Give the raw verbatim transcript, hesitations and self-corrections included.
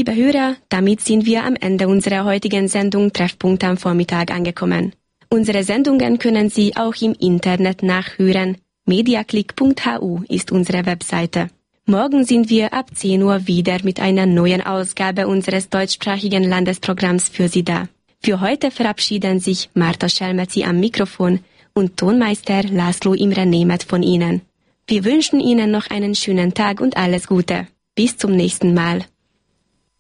Liebe Hörer, damit sind wir am Ende unserer heutigen Sendung Treffpunkt am Vormittag angekommen. Unsere Sendungen können Sie auch im Internet nachhören. mediaclick punkt h u ist unsere Webseite. Morgen sind wir ab zehn Uhr wieder mit einer neuen Ausgabe unseres deutschsprachigen Landesprogramms für Sie da. Für heute verabschieden sich Marta Schelmezi am Mikrofon und Tonmeister Laszlo Imre Németh von Ihnen. Wir wünschen Ihnen noch einen schönen Tag und alles Gute. Bis zum nächsten Mal.